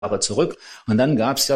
Jahre zurück. Und dann gab es ja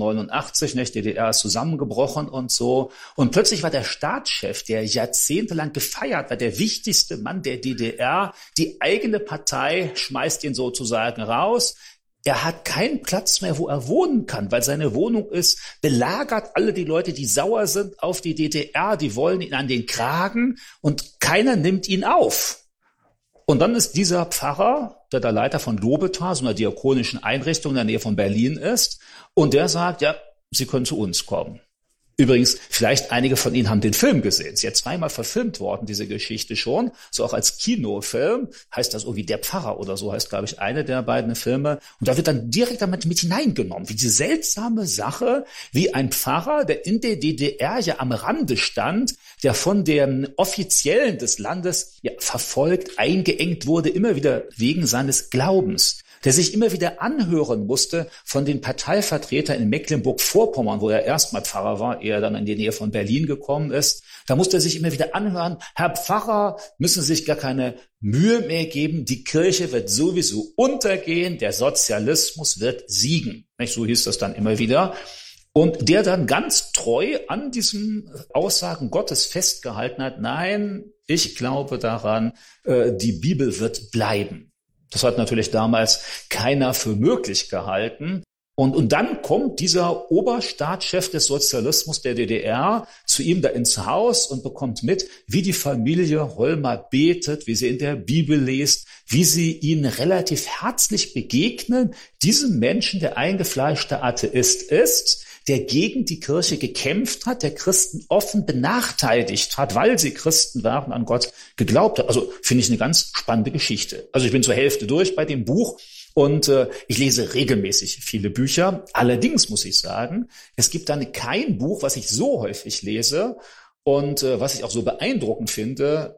1989, nicht, DDR ist zusammengebrochen und so. Und plötzlich war der Staatschef, der jahrzehntelang gefeiert war, der wichtigste Mann der DDR, die eigene Partei schmeißt ihn sozusagen raus. Er hat keinen Platz mehr, wo er wohnen kann, weil seine Wohnung ist belagert. Alle die Leute, die sauer sind auf die DDR, die wollen ihn an den Kragen und keiner nimmt ihn auf. Und dann ist dieser Pfarrer, der der Leiter von Lobetal, so einer diakonischen Einrichtung in der Nähe von Berlin ist, und der sagt, ja, Sie können zu uns kommen. Übrigens, vielleicht einige von Ihnen haben den Film gesehen. Es ist ja zweimal verfilmt worden, diese Geschichte schon. So auch als Kinofilm. Heißt das irgendwie Der Pfarrer oder so, heißt, glaube ich, eine der beiden Filme. Und da wird dann direkt damit mit hineingenommen, wie diese seltsame Sache, wie ein Pfarrer, der in der DDR ja am Rande stand, der von den Offiziellen des Landes ja verfolgt, eingeengt wurde, immer wieder wegen seines Glaubens, der sich immer wieder anhören musste von den Parteivertretern in Mecklenburg-Vorpommern, wo er erstmal Pfarrer war, ehe er dann in die Nähe von Berlin gekommen ist. Da musste er sich immer wieder anhören, Herr Pfarrer, müssen Sie sich gar keine Mühe mehr geben, die Kirche wird sowieso untergehen, der Sozialismus wird siegen. Nicht? So hieß das dann immer wieder. Und der dann ganz treu an diesen Aussagen Gottes festgehalten hat, nein, ich glaube daran, die Bibel wird bleiben. Das hat natürlich damals keiner für möglich gehalten. Und dann kommt dieser Oberstaatschef des Sozialismus der DDR zu ihm da ins Haus und bekommt mit, wie die Familie Hollmer betet, wie sie in der Bibel liest, wie sie ihnen relativ herzlich begegnen. Diesem Menschen, der eingefleischter Atheist ist, der gegen die Kirche gekämpft hat, der Christen offen benachteiligt hat, weil sie Christen waren, an Gott geglaubt hat. Also finde ich eine ganz spannende Geschichte. Also ich bin zur Hälfte durch bei dem Buch und ich lese regelmäßig viele Bücher. Allerdings muss ich sagen, es gibt dann kein Buch, was ich so häufig lese und was ich auch so beeindruckend finde,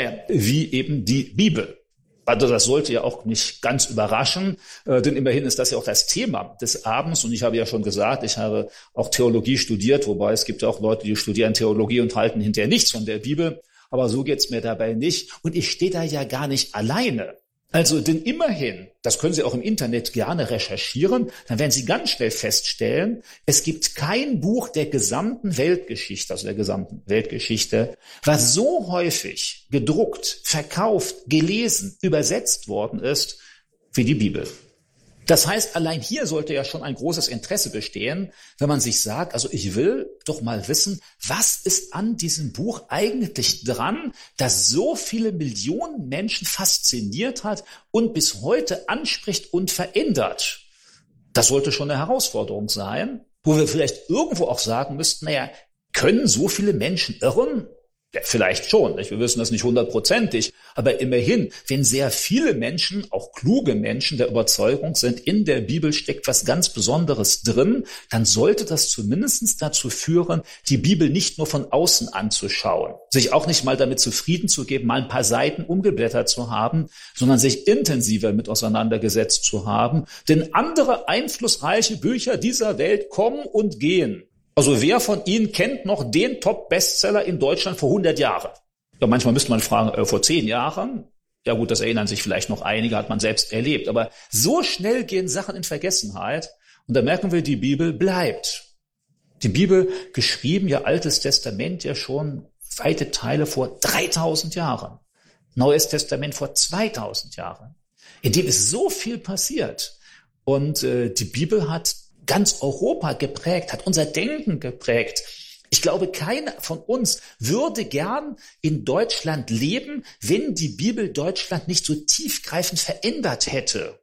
wie eben die Bibel. Also das sollte ja auch nicht ganz überraschen, denn immerhin ist das ja auch das Thema des Abends. Und ich habe ja schon gesagt, ich habe auch Theologie studiert, wobei es gibt ja auch Leute, die studieren Theologie und halten hinterher nichts von der Bibel. Aber so geht's mir dabei nicht. Und ich stehe da ja gar nicht alleine. Also denn immerhin, das können Sie auch im Internet gerne recherchieren, dann werden Sie ganz schnell feststellen, es gibt kein Buch der gesamten Weltgeschichte, also der gesamten Weltgeschichte, was so häufig gedruckt, verkauft, gelesen, übersetzt worden ist wie die Bibel. Das heißt, allein hier sollte ja schon ein großes Interesse bestehen, wenn man sich sagt, also ich will doch mal wissen, was ist an diesem Buch eigentlich dran, das so viele Millionen Menschen fasziniert hat und bis heute anspricht und verändert. Das sollte schon eine Herausforderung sein, wo wir vielleicht irgendwo auch sagen müssten, können so viele Menschen irren? Ja, vielleicht schon, wir wissen das nicht 100%, aber immerhin, wenn sehr viele Menschen, auch kluge Menschen der Überzeugung sind, in der Bibel steckt was ganz Besonderes drin, dann sollte das zumindest dazu führen, die Bibel nicht nur von außen anzuschauen, sich auch nicht mal damit zufrieden zu geben, mal ein paar Seiten umgeblättert zu haben, sondern sich intensiver mit auseinandergesetzt zu haben. Denn andere einflussreiche Bücher dieser Welt kommen und gehen. Also wer von Ihnen kennt noch den Top-Bestseller in Deutschland vor 100 Jahren? Ja, manchmal müsste man fragen, vor 10 Jahren? Ja gut, das erinnern sich vielleicht noch einige, hat man selbst erlebt. Aber so schnell gehen Sachen in Vergessenheit. Und da merken wir, die Bibel bleibt. Die Bibel, geschrieben, ja Altes Testament ja schon weite Teile vor 3000 Jahren. Neues Testament vor 2000 Jahren. In dem ist so viel passiert. Und die Bibel hat ganz Europa geprägt, hat unser Denken geprägt. Ich glaube, keiner von uns würde gern in Deutschland leben, wenn die Bibel Deutschland nicht so tiefgreifend verändert hätte.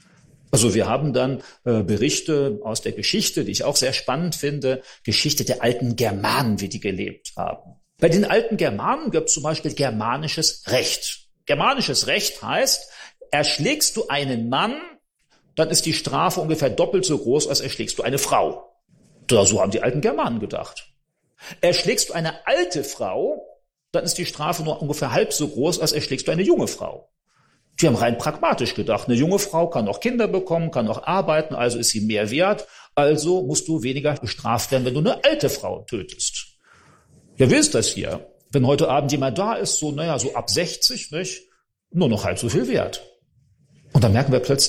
Also wir haben dann Berichte aus der Geschichte, die ich auch sehr spannend finde, Geschichte der alten Germanen, wie die gelebt haben. Bei den alten Germanen gibt es zum Beispiel germanisches Recht. Germanisches Recht heißt, erschlägst du einen Mann, dann ist die Strafe ungefähr doppelt so groß, als erschlägst du eine Frau. So haben die alten Germanen gedacht. Erschlägst du eine alte Frau, dann ist die Strafe nur ungefähr halb so groß, als erschlägst du eine junge Frau. Die haben rein pragmatisch gedacht, eine junge Frau kann noch Kinder bekommen, kann noch arbeiten, also ist sie mehr wert, also musst du weniger bestraft werden, wenn du eine alte Frau tötest. Ja, wie ist das hier? Wenn heute Abend jemand da ist, so ab 60, nicht? Nur noch halb so viel wert. Und dann merken wir plötzlich,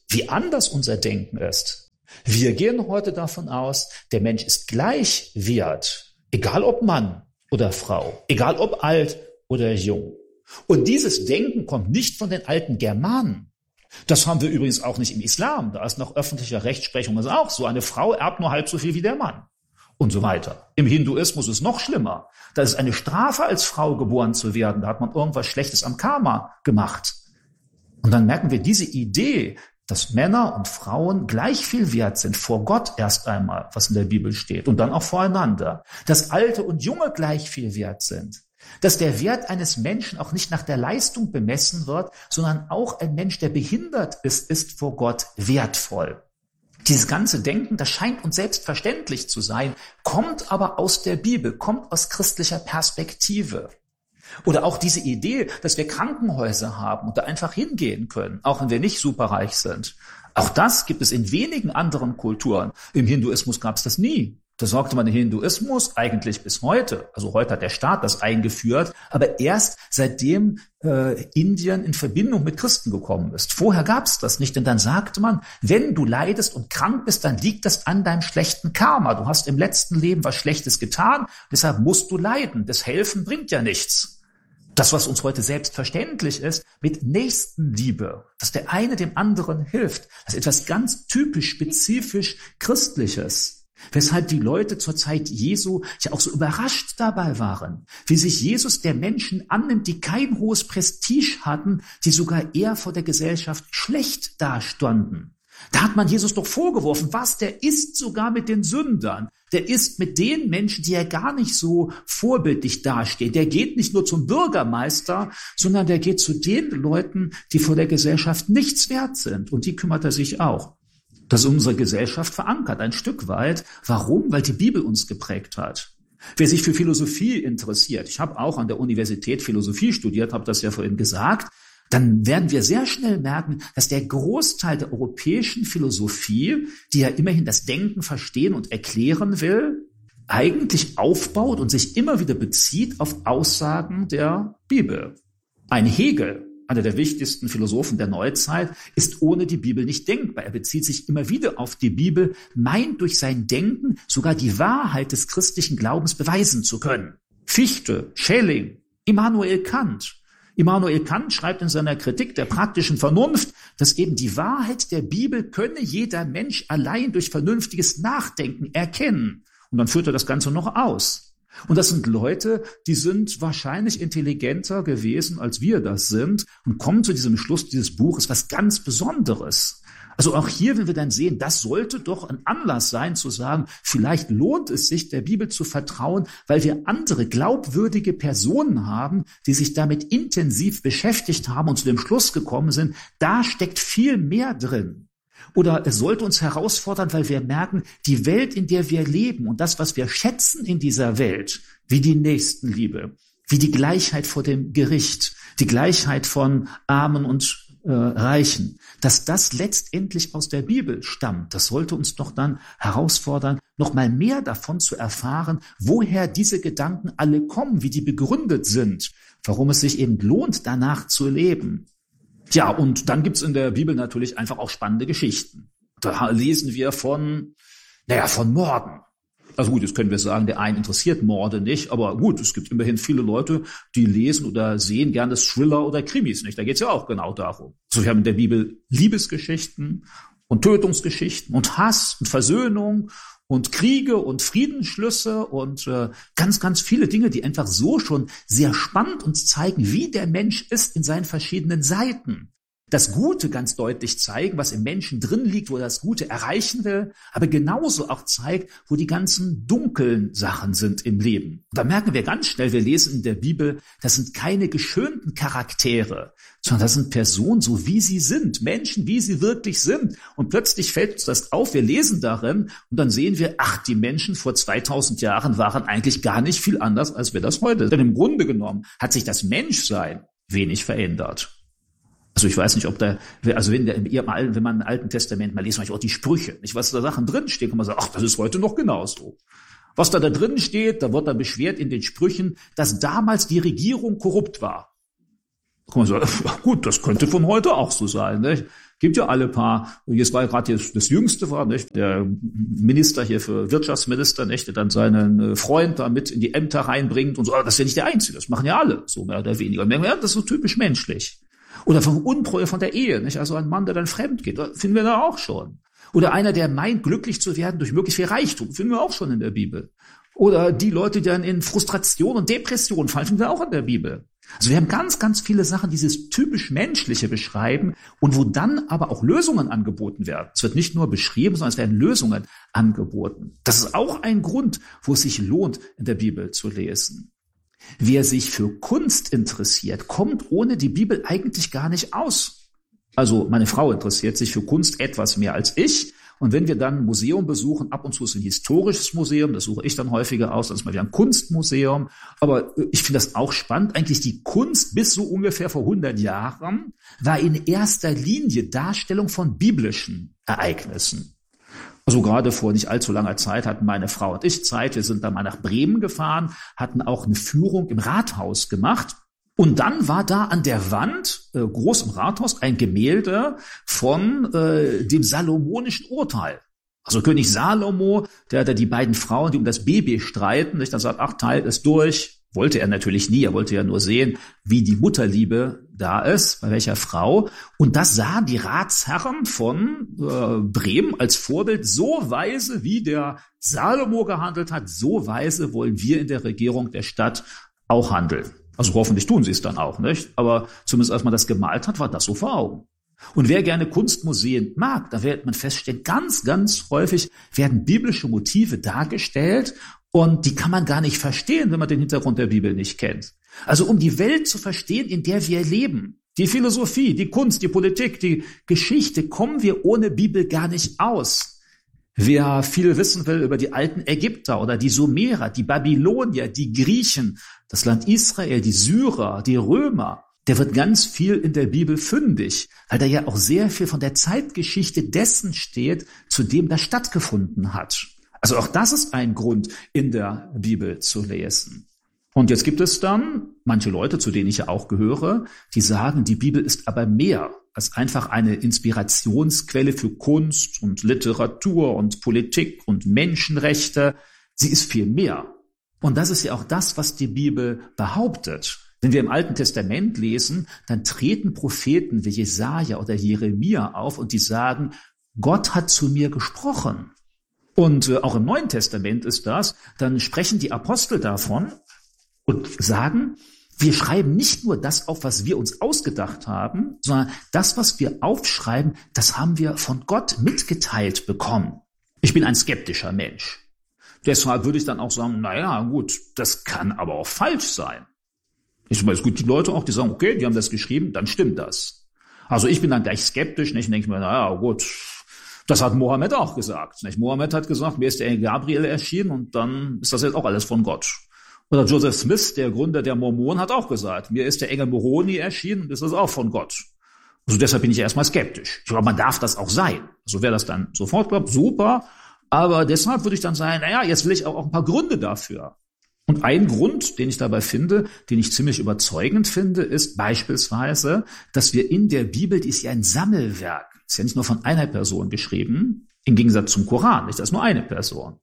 wie anders unser Denken ist. Wir gehen heute davon aus, der Mensch ist gleich wert, egal ob Mann oder Frau, egal ob alt oder jung. Und dieses Denken kommt nicht von den alten Germanen. Das haben wir übrigens auch nicht im Islam. Da ist nach öffentlicher Rechtsprechung das auch so. Eine Frau erbt nur halb so viel wie der Mann. Und so weiter. Im Hinduismus ist es noch schlimmer. Da ist eine Strafe, als Frau geboren zu werden. Da hat man irgendwas Schlechtes am Karma gemacht. Und dann merken wir diese Idee, dass Männer und Frauen gleich viel wert sind vor Gott erst einmal, was in der Bibel steht, und dann auch voreinander. Dass Alte und Junge gleich viel wert sind. Dass der Wert eines Menschen auch nicht nach der Leistung bemessen wird, sondern auch ein Mensch, der behindert ist vor Gott wertvoll. Dieses ganze Denken, das scheint uns selbstverständlich zu sein, kommt aber aus der Bibel, kommt aus christlicher Perspektive. Oder auch diese Idee, dass wir Krankenhäuser haben und da einfach hingehen können, auch wenn wir nicht superreich sind. Auch das gibt es in wenigen anderen Kulturen. Im Hinduismus gab es das nie. Da sorgte man den Hinduismus eigentlich bis heute. Also heute hat der Staat das eingeführt, aber erst seitdem Indien in Verbindung mit Christen gekommen ist. Vorher gab es das nicht, denn dann sagte man, wenn du leidest und krank bist, dann liegt das an deinem schlechten Karma. Du hast im letzten Leben was Schlechtes getan, deshalb musst du leiden. Das Helfen bringt ja nichts. Das, was uns heute selbstverständlich ist, mit Nächstenliebe, dass der eine dem anderen hilft, das ist etwas ganz typisch, spezifisch Christliches. Weshalb die Leute zur Zeit Jesu ja auch so überrascht dabei waren, wie sich Jesus der Menschen annimmt, die kein hohes Prestige hatten, die sogar eher vor der Gesellschaft schlecht dastanden. Da hat man Jesus doch vorgeworfen, der isst sogar mit den Sündern. Der isst mit den Menschen, die ja gar nicht so vorbildlich dastehen. Der geht nicht nur zum Bürgermeister, sondern der geht zu den Leuten, die vor der Gesellschaft nichts wert sind. Und die kümmert er sich auch. Das ist unsere Gesellschaft verankert, ein Stück weit. Warum? Weil die Bibel uns geprägt hat. Wer sich für Philosophie interessiert, ich habe auch an der Universität Philosophie studiert, habe das ja vorhin gesagt, dann werden wir sehr schnell merken, dass der Großteil der europäischen Philosophie, die ja immerhin das Denken verstehen und erklären will, eigentlich aufbaut und sich immer wieder bezieht auf Aussagen der Bibel. Ein Hegel, einer der wichtigsten Philosophen der Neuzeit, ist ohne die Bibel nicht denkbar. Er bezieht sich immer wieder auf die Bibel, meint durch sein Denken sogar die Wahrheit des christlichen Glaubens beweisen zu können. Fichte, Schelling, Immanuel Kant. Immanuel Kant schreibt in seiner Kritik der praktischen Vernunft, dass eben die Wahrheit der Bibel könne jeder Mensch allein durch vernünftiges Nachdenken erkennen. Und dann führt er das Ganze noch aus. Und das sind Leute, die sind wahrscheinlich intelligenter gewesen, als wir das sind, und kommen zu diesem Schluss, dieses Buch ist was ganz Besonderes. Also auch hier, wenn wir dann sehen, das sollte doch ein Anlass sein, zu sagen, vielleicht lohnt es sich, der Bibel zu vertrauen, weil wir andere glaubwürdige Personen haben, die sich damit intensiv beschäftigt haben und zu dem Schluss gekommen sind, da steckt viel mehr drin. Oder es sollte uns herausfordern, weil wir merken, die Welt, in der wir leben und das, was wir schätzen in dieser Welt, wie die Nächstenliebe, wie die Gleichheit vor dem Gericht, die Gleichheit von Armen und Reichen, dass das letztendlich aus der Bibel stammt. Das sollte uns doch dann herausfordern, noch mal mehr davon zu erfahren, woher diese Gedanken alle kommen, wie die begründet sind, warum es sich eben lohnt, danach zu leben. Ja, und dann gibt's in der Bibel natürlich einfach auch spannende Geschichten. Da lesen wir von Morden. Also gut, jetzt können wir sagen, der einen interessiert Morde nicht, aber gut, es gibt immerhin viele Leute, die lesen oder sehen gerne Thriller oder Krimis nicht. Da geht's ja auch genau darum. So, wir haben in der Bibel Liebesgeschichten und Tötungsgeschichten und Hass und Versöhnung und Kriege und Friedensschlüsse und ganz, ganz viele Dinge, die einfach so schon sehr spannend uns zeigen, wie der Mensch ist in seinen verschiedenen Seiten. Das Gute ganz deutlich zeigen, was im Menschen drin liegt, wo er das Gute erreichen will, aber genauso auch zeigt, wo die ganzen dunklen Sachen sind im Leben. Und da merken wir ganz schnell, wir lesen in der Bibel, das sind keine geschönten Charaktere, sondern das sind Personen, so wie sie sind, Menschen, wie sie wirklich sind. Und plötzlich fällt uns das auf, wir lesen darin und dann sehen wir, die Menschen vor 2000 Jahren waren eigentlich gar nicht viel anders, als wir das heute sind. Denn im Grunde genommen hat sich das Menschsein wenig verändert. Also ich weiß nicht, wenn man im Alten Testament mal liest, manchmal auch die Sprüche, nicht, was da Sachen drinstehen, kann man sagen, das ist heute noch genauso. Was da drin steht, da wird dann beschwert in den Sprüchen, dass damals die Regierung korrupt war. Da kann man sagen, gut, das könnte von heute auch so sein, nicht? Gibt ja alle paar, jetzt war ja gerade das Jüngste war, nicht? Der Minister hier für Wirtschaftsminister, nicht? Der dann seinen Freund da mit in die Ämter reinbringt und so. Aber das ist ja nicht der Einzige, das machen ja alle, so mehr oder weniger. Und merken wir, ja, das ist so typisch menschlich. Oder von Untreue von der Ehe, nicht? Also ein Mann, der dann fremd geht, finden wir da auch schon. Oder einer, der meint, glücklich zu werden durch möglichst viel Reichtum, finden wir auch schon in der Bibel. Oder die Leute, die dann in Frustration und Depression fallen, finden wir auch in der Bibel. Also wir haben ganz, ganz viele Sachen, die dieses typisch Menschliche beschreiben und wo dann aber auch Lösungen angeboten werden. Es wird nicht nur beschrieben, sondern es werden Lösungen angeboten. Das ist auch ein Grund, wo es sich lohnt, in der Bibel zu lesen. Wer sich für Kunst interessiert, kommt ohne die Bibel eigentlich gar nicht aus. Also meine Frau interessiert sich für Kunst etwas mehr als ich. Und wenn wir dann ein Museum besuchen, ab und zu ist ein historisches Museum, das suche ich dann häufiger aus, dann ist mal wieder ein Kunstmuseum. Aber ich finde das auch spannend. Eigentlich die Kunst bis so ungefähr vor 100 Jahren war in erster Linie Darstellung von biblischen Ereignissen. Also gerade vor nicht allzu langer Zeit hatten meine Frau und ich Zeit. Wir sind dann mal nach Bremen gefahren, hatten auch eine Führung im Rathaus gemacht. Und dann war da an der Wand, groß im Rathaus, ein Gemälde von dem salomonischen Urteil. Also König Salomo, der hat ja die beiden Frauen, die um das Baby streiten, nicht, dann sagt, ach, teilt es durch. Wollte er natürlich nie, er wollte ja nur sehen, wie die Mutterliebe da ist, bei welcher Frau. Und das sahen die Ratsherren von Bremen als Vorbild. So weise, wie der Salomo gehandelt hat, so weise wollen wir in der Regierung der Stadt auch handeln. Also hoffentlich tun sie es dann auch, nicht? Aber zumindest als man das gemalt hat, war das so vor Augen. Und wer gerne Kunstmuseen mag, da wird man feststellen, ganz, ganz häufig werden biblische Motive dargestellt und die kann man gar nicht verstehen, wenn man den Hintergrund der Bibel nicht kennt. Also um die Welt zu verstehen, in der wir leben, die Philosophie, die Kunst, die Politik, die Geschichte, kommen wir ohne Bibel gar nicht aus. Wer viel wissen will über die alten Ägypter oder die Sumerer, die Babylonier, die Griechen, das Land Israel, die Syrer, die Römer, der wird ganz viel in der Bibel fündig, weil da ja auch sehr viel von der Zeitgeschichte dessen steht, zu dem das stattgefunden hat. Also auch das ist ein Grund, in der Bibel zu lesen. Und jetzt gibt es dann manche Leute, zu denen ich ja auch gehöre, die sagen, die Bibel ist aber mehr als einfach eine Inspirationsquelle für Kunst und Literatur und Politik und Menschenrechte. Sie ist viel mehr. Und das ist ja auch das, was die Bibel behauptet. Wenn wir im Alten Testament lesen, dann treten Propheten wie Jesaja oder Jeremia auf und die sagen, Gott hat zu mir gesprochen. Und auch im Neuen Testament ist das, dann sprechen die Apostel davon und sagen, wir schreiben nicht nur das auf, was wir uns ausgedacht haben, sondern das, was wir aufschreiben, das haben wir von Gott mitgeteilt bekommen. Ich bin ein skeptischer Mensch. Deshalb würde ich dann auch sagen, naja, gut, das kann aber auch falsch sein. Ich meine, es gibt die Leute auch, die sagen, okay, die haben das geschrieben, dann stimmt das. Also ich bin dann gleich skeptisch, nicht? Ich denke mir, naja, gut, das hat Mohammed auch gesagt. Nicht? Mohammed hat gesagt, mir ist der Engel Gabriel erschienen und dann ist das jetzt auch alles von Gott. Oder Joseph Smith, der Gründer der Mormonen, hat auch gesagt, mir ist der Engel Moroni erschienen und ist das auch von Gott. Also deshalb bin ich erstmal skeptisch. Ich glaube, man darf das auch sein. Also wer das dann sofort glaubt, super. Aber deshalb würde ich dann sagen, naja, jetzt will ich auch ein paar Gründe dafür. Und ein Grund, den ich dabei finde, den ich ziemlich überzeugend finde, ist beispielsweise, dass wir in der Bibel, die ist ja ein Sammelwerk, ist ja nicht nur von einer Person geschrieben, im Gegensatz zum Koran, nicht, das ist nur eine Person.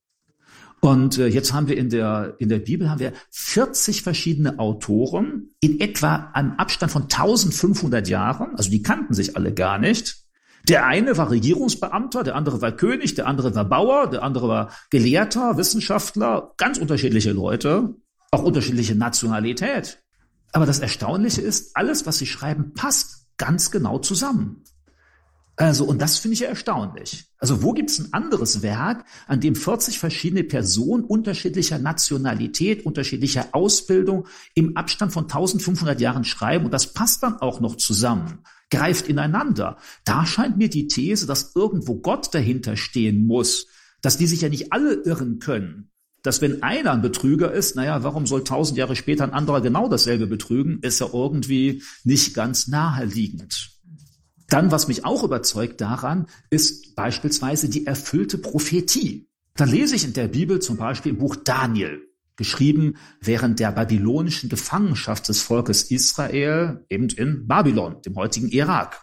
Und jetzt haben wir in der Bibel haben wir 40 verschiedene Autoren in etwa einem Abstand von 1500 Jahren, also die kannten sich alle gar nicht. Der eine war Regierungsbeamter, der andere war König, der andere war Bauer, der andere war Gelehrter, Wissenschaftler, ganz unterschiedliche Leute, auch unterschiedliche Nationalität. Aber das Erstaunliche ist, alles, was sie schreiben, passt ganz genau zusammen. Also, und das finde ich ja erstaunlich. Also, wo gibt's ein anderes Werk, an dem 40 verschiedene Personen unterschiedlicher Nationalität, unterschiedlicher Ausbildung im Abstand von 1500 Jahren schreiben und das passt dann auch noch zusammen, greift ineinander. Da scheint mir die These, dass irgendwo Gott dahinter stehen muss, dass die sich ja nicht alle irren können. Dass wenn einer ein Betrüger ist, naja, warum soll 1000 Jahre später ein anderer genau dasselbe betrügen, ist ja irgendwie nicht ganz naheliegend. Dann, was mich auch überzeugt daran, ist beispielsweise die erfüllte Prophetie. Da lese ich in der Bibel zum Beispiel im Buch Daniel, geschrieben während der babylonischen Gefangenschaft des Volkes Israel, eben in Babylon, dem heutigen Irak.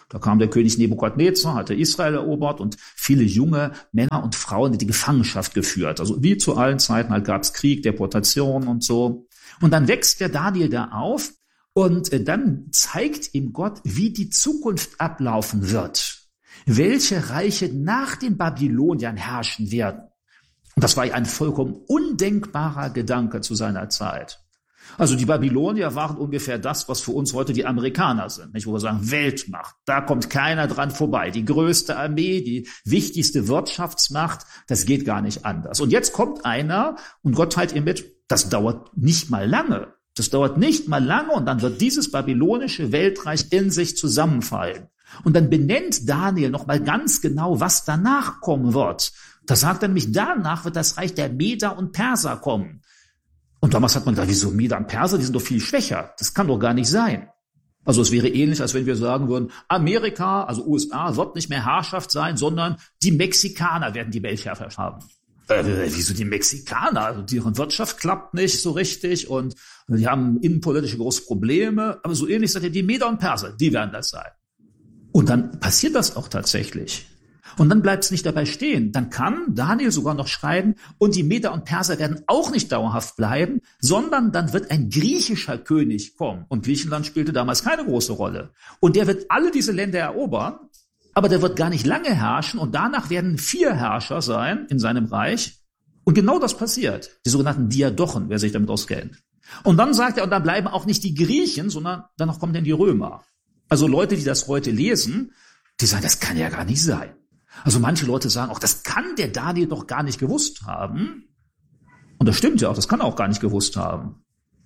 Da kam der König Nebukadnezar, hatte Israel erobert und viele junge Männer und Frauen in die Gefangenschaft geführt. Also wie zu allen Zeiten halt gab es Krieg, Deportation und so. Und dann wächst der Daniel da auf und dann zeigt ihm Gott, wie die Zukunft ablaufen wird. Welche Reiche nach den Babyloniern herrschen werden. Und das war ein vollkommen undenkbarer Gedanke zu seiner Zeit. Also die Babylonier waren ungefähr das, was für uns heute die Amerikaner sind, nicht? Wo wir sagen, Weltmacht, da kommt keiner dran vorbei. Die größte Armee, die wichtigste Wirtschaftsmacht, das geht gar nicht anders. Und jetzt kommt einer und Gott teilt ihm mit, das dauert nicht mal lange. Das dauert nicht mal lange und dann wird dieses babylonische Weltreich in sich zusammenfallen. Und dann benennt Daniel nochmal ganz genau, was danach kommen wird. Da sagt er nämlich, danach wird das Reich der Meder und Perser kommen. Und damals hat man gedacht, wieso Meder und Perser, die sind doch viel schwächer. Das kann doch gar nicht sein. Also es wäre ähnlich, als wenn wir sagen würden, Amerika, also USA, wird nicht mehr Herrschaft sein, sondern die Mexikaner werden die Weltherrschaft haben. Wieso die Mexikaner? Also deren Wirtschaft klappt nicht so richtig und die haben innenpolitische große Probleme. Aber so ähnlich sagt er, die Meder und Perser, die werden das sein. Und dann passiert das auch tatsächlich. Und dann bleibt es nicht dabei stehen. Dann kann Daniel sogar noch schreiben, und die Meder und Perser werden auch nicht dauerhaft bleiben, sondern dann wird ein griechischer König kommen. Und Griechenland spielte damals keine große Rolle. Und der wird alle diese Länder erobern, aber der wird gar nicht lange herrschen. Und danach werden 4 Herrscher sein in seinem Reich. Und genau das passiert. Die sogenannten Diadochen, wer sich damit auskennt. Und dann sagt er, und dann bleiben auch nicht die Griechen, sondern danach kommen dann die Römer. Also Leute, die das heute lesen, die sagen, das kann ja gar nicht sein. Also manche Leute sagen auch, das kann der Daniel doch gar nicht gewusst haben. Und das stimmt ja auch, das kann er auch gar nicht gewusst haben.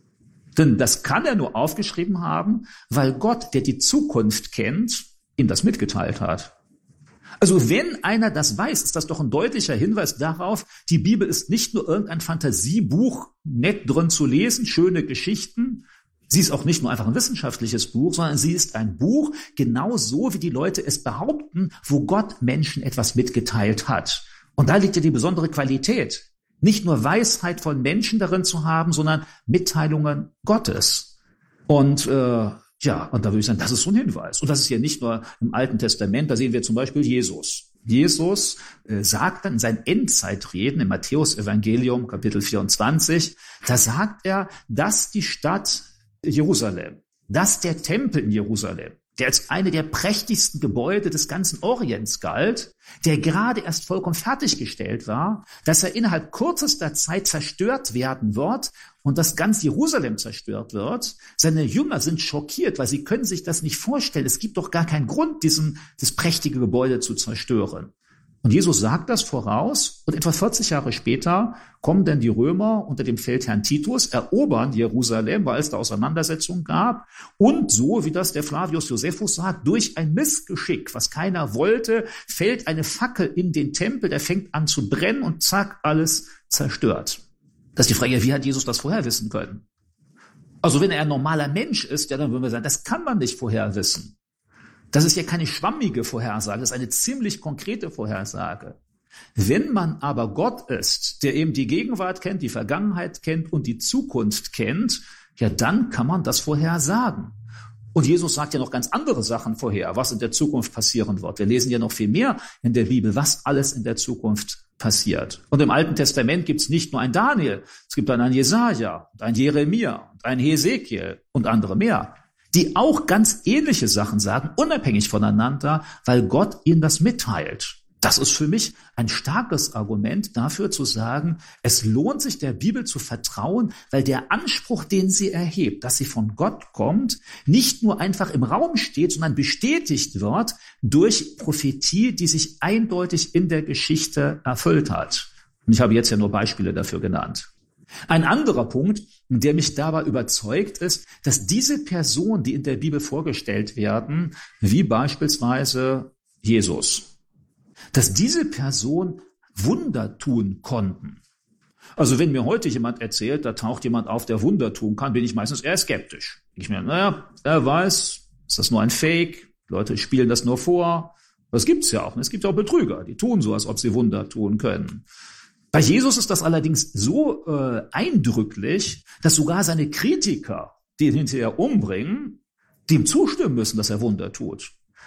Denn das kann er nur aufgeschrieben haben, weil Gott, der die Zukunft kennt, ihm das mitgeteilt hat. Also wenn einer das weiß, ist das doch ein deutlicher Hinweis darauf, die Bibel ist nicht nur irgendein Fantasiebuch, nett drin zu lesen, schöne Geschichten. Sie ist auch nicht nur einfach ein wissenschaftliches Buch, sondern sie ist ein Buch, genau so wie die Leute es behaupten, wo Gott Menschen etwas mitgeteilt hat. Und da liegt ja die besondere Qualität. Nicht nur Weisheit von Menschen darin zu haben, sondern Mitteilungen Gottes. Und und da würde ich sagen, das ist so ein Hinweis. Und das ist ja nicht nur im Alten Testament, da sehen wir zum Beispiel Jesus. Jesus sagt dann in seinen Endzeitreden im Matthäus-Evangelium, Kapitel 24, da sagt er, dass die Stadt Jerusalem, dass der Tempel in Jerusalem, der als eine der prächtigsten Gebäude des ganzen Orients galt, der gerade erst vollkommen fertiggestellt war, dass er innerhalb kürzester Zeit zerstört werden wird und dass ganz Jerusalem zerstört wird. Seine Jünger sind schockiert, weil sie können sich das nicht vorstellen. Es gibt doch gar keinen Grund, das prächtige Gebäude zu zerstören. Und Jesus sagt das voraus und etwa 40 Jahre später kommen dann die Römer unter dem Feldherrn Titus, erobern Jerusalem, weil es da Auseinandersetzungen gab. Und so, wie das der Flavius Josephus sagt, durch ein Missgeschick, was keiner wollte, fällt eine Fackel in den Tempel, der fängt an zu brennen und zack, alles zerstört. Das ist die Frage, wie hat Jesus das vorher wissen können? Also wenn er ein normaler Mensch ist, ja, dann würden wir sagen, das kann man nicht vorher wissen. Das ist ja keine schwammige Vorhersage, das ist eine ziemlich konkrete Vorhersage. Wenn man aber Gott ist, der eben die Gegenwart kennt, die Vergangenheit kennt und die Zukunft kennt, ja, dann kann man das vorhersagen. Und Jesus sagt ja noch ganz andere Sachen vorher, was in der Zukunft passieren wird. Wir lesen ja noch viel mehr in der Bibel, was alles in der Zukunft passiert. Und im Alten Testament gibt es nicht nur ein Daniel, es gibt dann ein Jesaja, ein Jeremia, ein Hesekiel und andere mehr, die auch ganz ähnliche Sachen sagen, unabhängig voneinander, weil Gott ihnen das mitteilt. Das ist für mich ein starkes Argument dafür zu sagen, es lohnt sich der Bibel zu vertrauen, weil der Anspruch, den sie erhebt, dass sie von Gott kommt, nicht nur einfach im Raum steht, sondern bestätigt wird durch Prophetie, die sich eindeutig in der Geschichte erfüllt hat. Und ich habe jetzt ja nur Beispiele dafür genannt. Ein anderer Punkt, der mich dabei überzeugt, ist, dass diese Personen, die in der Bibel vorgestellt werden, wie beispielsweise Jesus, dass diese Personen Wunder tun konnten. Also wenn mir heute jemand erzählt, da taucht jemand auf, der Wunder tun kann, bin ich meistens eher skeptisch. Ich mir, er weiß, ist das nur ein Fake? Leute spielen das nur vor. Das gibt's ja auch. Es gibt auch Betrüger, die tun so, als ob sie Wunder tun können. Bei Jesus ist das allerdings so eindrücklich, dass sogar seine Kritiker, die ihn hinterher umbringen, dem zustimmen müssen, dass er Wunder tut.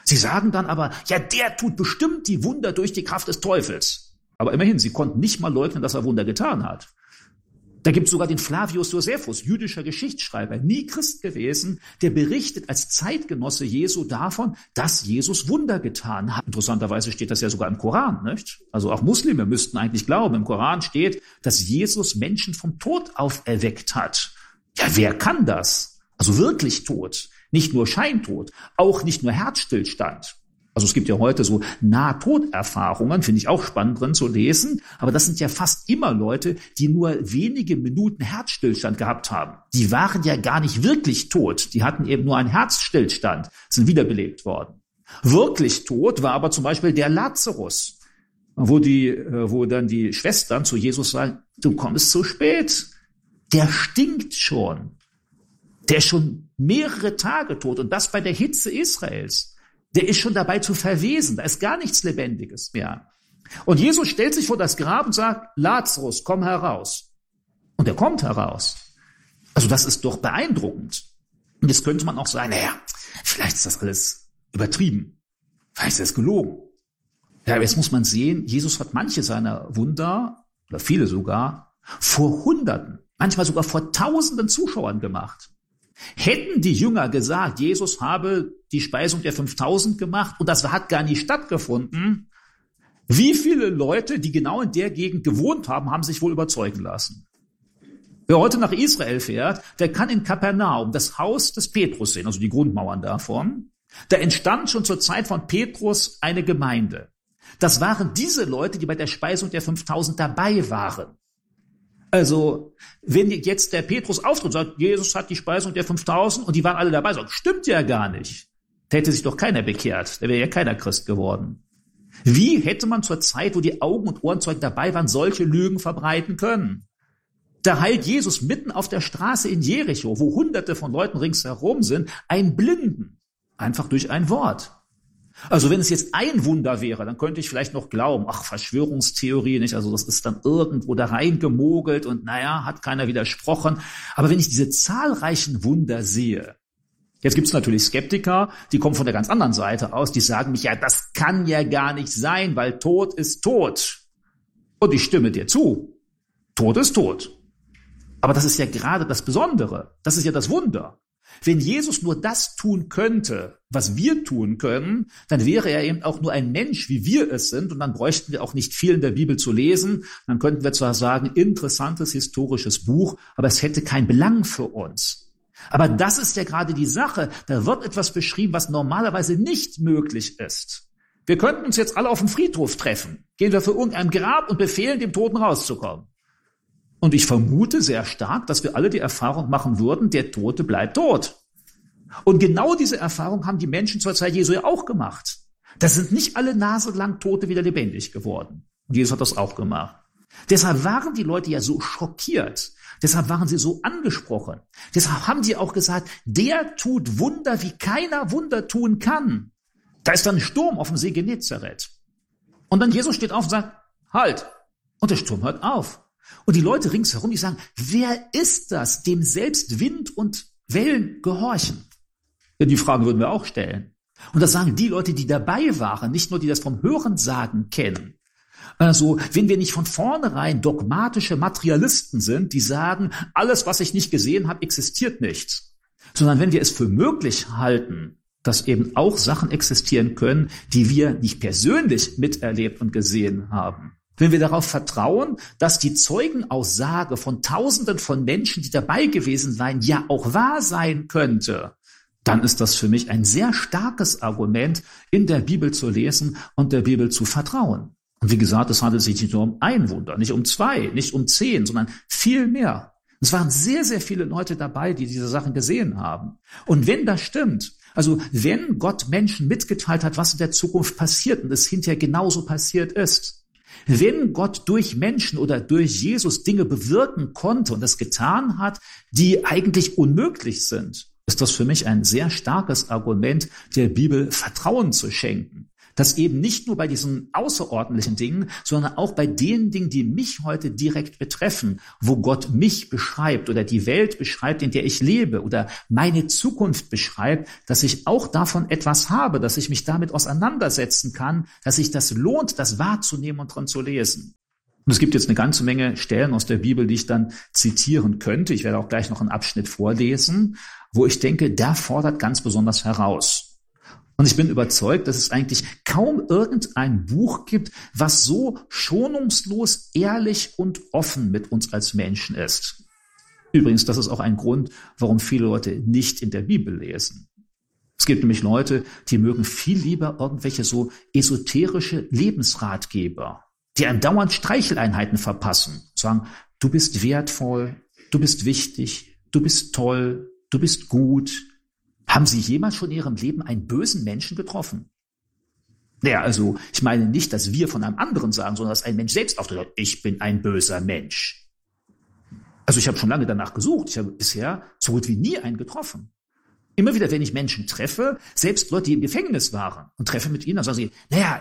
Sie sagen dann aber, ja, der tut bestimmt die Wunder durch die Kraft des Teufels. Aber immerhin, sie konnten nicht mal leugnen, dass er Wunder getan hat. Da gibt es sogar den Flavius Josephus, jüdischer Geschichtsschreiber, nie Christ gewesen, der berichtet als Zeitgenosse Jesu davon, dass Jesus Wunder getan hat. Interessanterweise steht das ja sogar im Koran, nicht? Also auch Muslime müssten eigentlich glauben. Im Koran steht, dass Jesus Menschen vom Tod auferweckt hat. Ja, wer kann das? Also wirklich tot, nicht nur Scheintod, auch nicht nur Herzstillstand. Also es gibt ja heute so Nahtoderfahrungen, finde ich auch spannend drin zu lesen, aber das sind ja fast immer Leute, die nur wenige Minuten Herzstillstand gehabt haben. Die waren ja gar nicht wirklich tot, die hatten eben nur einen Herzstillstand, sind wiederbelebt worden. Wirklich tot war aber zum Beispiel der Lazarus, wo dann die Schwestern zu Jesus sagen, du kommst zu spät, der stinkt schon, der ist schon mehrere Tage tot und das bei der Hitze Israels. Der ist schon dabei zu verwesen. Da ist gar nichts Lebendiges mehr. Und Jesus stellt sich vor das Grab und sagt, Lazarus, komm heraus. Und er kommt heraus. Also das ist doch beeindruckend. Und jetzt könnte man auch sagen, naja, vielleicht ist das alles übertrieben. Vielleicht ist das gelogen. Ja, aber jetzt muss man sehen, Jesus hat manche seiner Wunder, oder viele sogar, vor Hunderten, manchmal sogar vor Tausenden Zuschauern gemacht. Hätten die Jünger gesagt, Jesus habe die Speisung der 5000 gemacht und das hat gar nicht stattgefunden, wie viele Leute, die genau in der Gegend gewohnt haben, haben sich wohl überzeugen lassen? Wer heute nach Israel fährt, der kann in Kapernaum das Haus des Petrus sehen, also die Grundmauern davon. Da entstand schon zur Zeit von Petrus eine Gemeinde. Das waren diese Leute, die bei der Speisung der 5000 dabei waren. Also, wenn jetzt der Petrus auftritt und sagt, Jesus hat die Speisung der 5000 und die waren alle dabei, sagt, stimmt ja gar nicht. Da hätte sich doch keiner bekehrt, da wäre ja keiner Christ geworden. Wie hätte man zur Zeit, wo die Augen- und Ohrenzeugen dabei waren, solche Lügen verbreiten können? Da heilt Jesus mitten auf der Straße in Jericho, wo Hunderte von Leuten ringsherum sind, einen Blinden, einfach durch ein Wort. Also wenn es jetzt ein Wunder wäre, dann könnte ich vielleicht noch glauben, ach, Verschwörungstheorie, nicht? Also das ist dann irgendwo da reingemogelt und naja, hat keiner widersprochen. Aber wenn ich diese zahlreichen Wunder sehe, jetzt gibt es natürlich Skeptiker, die kommen von der ganz anderen Seite aus, die sagen mich, ja, das kann ja gar nicht sein, weil Tod ist tot. Und ich stimme dir zu. Tod ist tot. Aber das ist ja gerade das Besondere. Das ist ja das Wunder. Wenn Jesus nur das tun könnte, was wir tun können, dann wäre er eben auch nur ein Mensch, wie wir es sind, und dann bräuchten wir auch nicht viel in der Bibel zu lesen. Dann könnten wir zwar sagen, interessantes historisches Buch, aber es hätte keinen Belang für uns. Aber das ist ja gerade die Sache. Da wird etwas beschrieben, was normalerweise nicht möglich ist. Wir könnten uns jetzt alle auf dem Friedhof treffen, gehen wir für irgendein Grab und befehlen, dem Toten rauszukommen. Und ich vermute sehr stark, dass wir alle die Erfahrung machen würden, der Tote bleibt tot. Und genau diese Erfahrung haben die Menschen zur Zeit Jesu ja auch gemacht. Da sind nicht alle naselang Tote wieder lebendig geworden. Und Jesus hat das auch gemacht. Deshalb waren die Leute ja so schockiert. Deshalb waren sie so angesprochen. Deshalb haben die auch gesagt, der tut Wunder, wie keiner Wunder tun kann. Da ist dann ein Sturm auf dem See Genezareth. Und dann Jesus steht auf und sagt, halt. Und der Sturm hört auf. Und die Leute ringsherum, die sagen, wer ist das, dem selbst Wind und Wellen gehorchen? Ja, die Frage würden wir auch stellen. Und das sagen die Leute, die dabei waren, nicht nur die das vom Hörensagen kennen. Also, wenn wir nicht von vornherein dogmatische Materialisten sind, die sagen, alles, was ich nicht gesehen habe, existiert nicht. Sondern wenn wir es für möglich halten, dass eben auch Sachen existieren können, die wir nicht persönlich miterlebt und gesehen haben. Wenn wir darauf vertrauen, dass die Zeugenaussage von Tausenden von Menschen, die dabei gewesen seien, ja auch wahr sein könnte, dann ist das für mich ein sehr starkes Argument, in der Bibel zu lesen und der Bibel zu vertrauen. Und wie gesagt, es handelt sich nicht nur um ein Wunder, nicht um 2, nicht um 10, sondern viel mehr. Es waren sehr, sehr viele Leute dabei, die diese Sachen gesehen haben. Und wenn das stimmt, also wenn Gott Menschen mitgeteilt hat, was in der Zukunft passiert und es hinterher genauso passiert ist, wenn Gott durch Menschen oder durch Jesus Dinge bewirken konnte und das getan hat, die eigentlich unmöglich sind, ist das für mich ein sehr starkes Argument, der Bibel Vertrauen zu schenken. Dass eben nicht nur bei diesen außerordentlichen Dingen, sondern auch bei den Dingen, die mich heute direkt betreffen, wo Gott mich beschreibt oder die Welt beschreibt, in der ich lebe oder meine Zukunft beschreibt, dass ich auch davon etwas habe, dass ich mich damit auseinandersetzen kann, dass sich das lohnt, das wahrzunehmen und dran zu lesen. Und es gibt jetzt eine ganze Menge Stellen aus der Bibel, die ich dann zitieren könnte. Ich werde auch gleich noch einen Abschnitt vorlesen, wo ich denke, der fordert ganz besonders heraus. Und ich bin überzeugt, dass es eigentlich kaum irgendein Buch gibt, was so schonungslos, ehrlich und offen mit uns als Menschen ist. Übrigens, das ist auch ein Grund, warum viele Leute nicht in der Bibel lesen. Es gibt nämlich Leute, die mögen viel lieber irgendwelche so esoterische Lebensratgeber, die einem dauernd Streicheleinheiten verpassen, sagen, du bist wertvoll, du bist wichtig, du bist toll, du bist gut. Haben Sie jemals schon in Ihrem Leben einen bösen Menschen getroffen? Naja, also ich meine nicht, dass wir von einem anderen sagen, sondern dass ein Mensch selbst auftritt, ich bin ein böser Mensch. Also ich habe schon lange danach gesucht, ich habe bisher so gut wie nie einen getroffen. Immer wieder, wenn ich Menschen treffe, selbst Leute, die im Gefängnis waren und treffe mit ihnen, dann sagen sie, naja,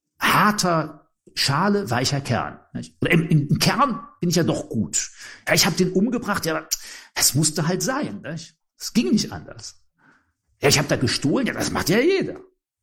harter Schale, weicher Kern. Oder im Kern bin ich ja doch gut. Ja, ich habe den umgebracht, ja, das musste halt sein. Es ging nicht anders. Ja, ich habe da gestohlen, ja, das macht ja jeder.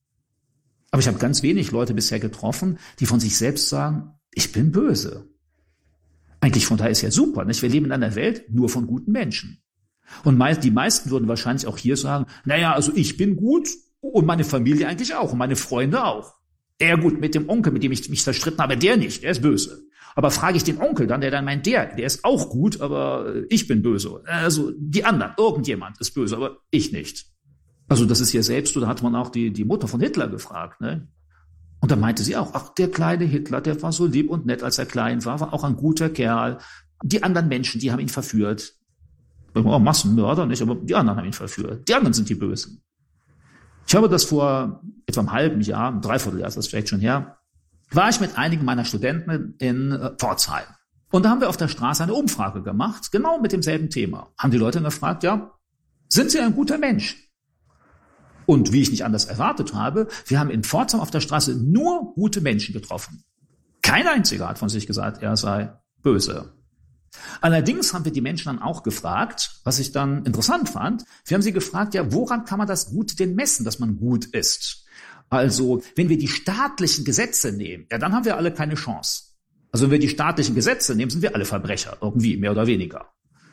Aber ich habe ganz wenig Leute bisher getroffen, die von sich selbst sagen, ich bin böse. Eigentlich von daher ist ja super, nicht? Wir leben in einer Welt nur von guten Menschen. Und die meisten würden wahrscheinlich auch hier sagen, naja, also ich bin gut und meine Familie eigentlich auch und meine Freunde auch. Ja gut, mit dem Onkel, mit dem ich mich zerstritten habe, der nicht, der ist böse. Aber frage ich den Onkel dann, der dann meint, der ist auch gut, aber ich bin böse. Also die anderen, irgendjemand ist böse, aber ich nicht. Also das ist ja selbst, da hat man auch die Mutter von Hitler gefragt, ne? Und da meinte sie auch, ach, der kleine Hitler, der war so lieb und nett, als er klein war auch ein guter Kerl. Die anderen Menschen, die haben ihn verführt. Oh, Massenmörder nicht, aber die anderen haben ihn verführt. Die anderen sind die Bösen. Ich habe das vor etwa einem halben Jahr, ein Dreivierteljahr ist das vielleicht schon her, war ich mit einigen meiner Studenten in Pforzheim. Und da haben wir auf der Straße eine Umfrage gemacht, genau mit demselben Thema. Haben die Leute gefragt, ja, sind Sie ein guter Mensch? Und wie ich nicht anders erwartet habe, wir haben in Pforzheim auf der Straße nur gute Menschen getroffen. Kein einziger hat von sich gesagt, er sei böse. Allerdings haben wir die Menschen dann auch gefragt, was ich dann interessant fand. Wir haben sie gefragt, ja, woran kann man das Gute denn messen, dass man gut ist? Also, wenn wir die staatlichen Gesetze nehmen, ja, dann haben wir alle keine Chance. Also, wenn wir die staatlichen Gesetze nehmen, sind wir alle Verbrecher, irgendwie, mehr oder weniger.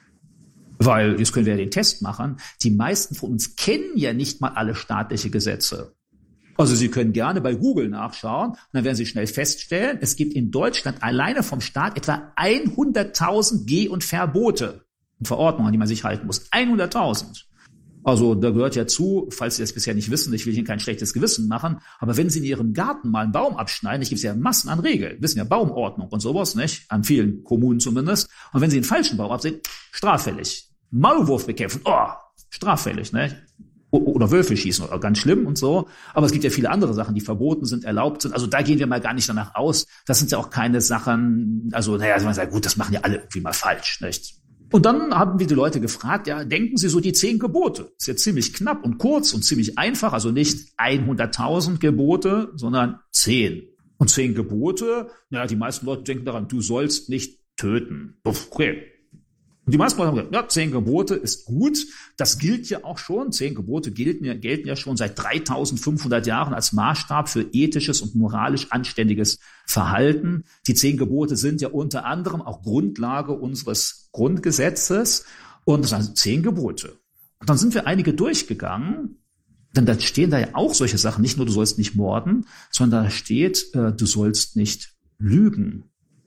Weil, jetzt können wir ja den Test machen, die meisten von uns kennen ja nicht mal alle staatliche Gesetze. Also Sie können gerne bei Google nachschauen und dann werden Sie schnell feststellen, es gibt in Deutschland alleine vom Staat etwa 100.000 Geh- und Verbote und Verordnungen, an die man sich halten muss. 100.000. Also da gehört ja zu, falls Sie das bisher nicht wissen, ich will Ihnen kein schlechtes Gewissen machen, aber wenn Sie in Ihrem Garten mal einen Baum abschneiden, gibt es ja Massen an Regeln, wissen ja, Baumordnung und sowas, nicht? An vielen Kommunen zumindest. Und wenn Sie einen falschen Baum absehen, straffällig. Maulwurf bekämpfen, straffällig, ne? Oder Wölfe schießen, oder ganz schlimm und so. Aber es gibt ja viele andere Sachen, die verboten sind, erlaubt sind. Also da gehen wir mal gar nicht danach aus. Das sind ja auch keine Sachen, also man sagt, gut, das machen ja alle irgendwie mal falsch, nicht? Und dann haben wir die Leute gefragt, ja, denken Sie so die 10 Gebote. Ist ja ziemlich knapp und kurz und ziemlich einfach, also nicht 100.000 Gebote, sondern 10. Und 10 Gebote, die meisten Leute denken daran, du sollst nicht töten. Okay. Und die meisten Leute haben gesagt, ja, 10 Gebote ist gut. Das gilt ja auch schon. 10 Gebote gelten ja schon seit 3.500 Jahren als Maßstab für ethisches und moralisch anständiges Verhalten. Die 10 Gebote sind ja unter anderem auch Grundlage unseres Grundgesetzes. Und das sind 10 Gebote. Und dann sind wir einige durchgegangen. Denn da stehen da ja auch solche Sachen. Nicht nur, du sollst nicht morden, sondern da steht, du sollst nicht lügen.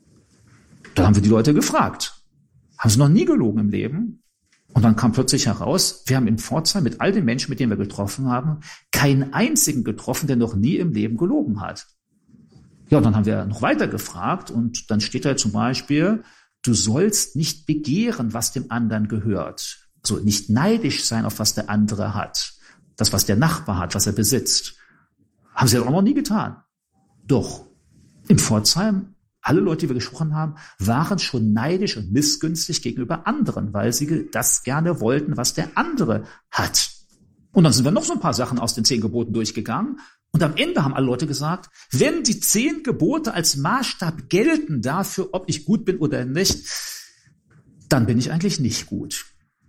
Da haben wir die Leute gefragt. Haben sie noch nie gelogen im Leben? Und dann kam plötzlich heraus, wir haben in Pforzheim mit all den Menschen, mit denen wir getroffen haben, keinen einzigen getroffen, der noch nie im Leben gelogen hat. Ja, und dann haben wir noch weiter gefragt und dann steht da zum Beispiel, du sollst nicht begehren, was dem anderen gehört. Also nicht neidisch sein, auf was der andere hat. Das, was der Nachbar hat, was er besitzt. Haben sie das auch noch nie getan. Doch, in Pforzheim, alle Leute, die wir gesprochen haben, waren schon neidisch und missgünstig gegenüber anderen, weil sie das gerne wollten, was der andere hat. Und dann sind wir noch so ein paar Sachen aus den 10 Geboten durchgegangen. Und am Ende haben alle Leute gesagt, wenn die 10 Gebote als Maßstab gelten dafür, ob ich gut bin oder nicht, dann bin ich eigentlich nicht gut.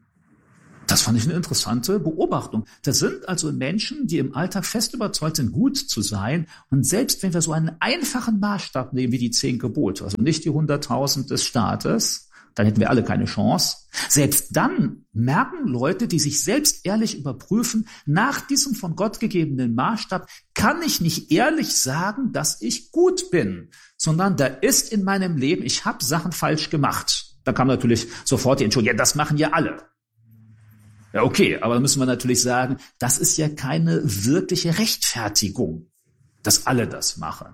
Das fand ich eine interessante Beobachtung. Das sind also Menschen, die im Alltag fest überzeugt sind, gut zu sein. Und selbst wenn wir so einen einfachen Maßstab nehmen wie die 10 Gebote, also nicht die 100.000 des Staates, dann hätten wir alle keine Chance. Selbst dann merken Leute, die sich selbst ehrlich überprüfen, nach diesem von Gott gegebenen Maßstab kann ich nicht ehrlich sagen, dass ich gut bin, sondern da ist in meinem Leben, ich habe Sachen falsch gemacht. Da kam natürlich sofort die Entschuldigung, ja, das machen ja alle. Ja, okay, aber da müssen wir natürlich sagen, das ist ja keine wirkliche Rechtfertigung, dass alle das machen.